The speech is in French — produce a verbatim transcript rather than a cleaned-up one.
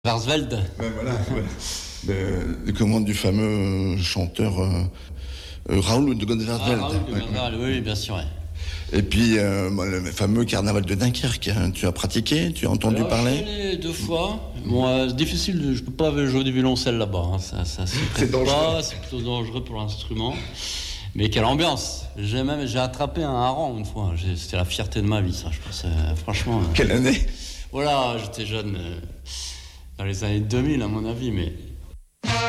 Schwarzwald. Ben voilà, voilà. Le, le commande du fameux chanteur euh, euh, Raoul de Gondersveld. Ah, Raoul de Gondersveld, ouais. Oui, bien sûr. Ouais. Et puis euh, le fameux carnaval de Dunkerque, hein, tu as pratiqué, tu as entendu Alors, parler? Je suis allé deux fois. Bon, euh, c'est difficile, je peux pas jouer du violoncelle là-bas. Hein. Ça, ça c'est pas, c'est plutôt dangereux pour l'instrument. Mais quelle ambiance! J'ai même j'ai attrapé un hareng une fois. J'ai, c'était la fierté de ma vie, ça. Je pense, euh, franchement. Quelle année? Voilà, j'étais jeune. Euh, dans les années deux mille, à mon avis, mais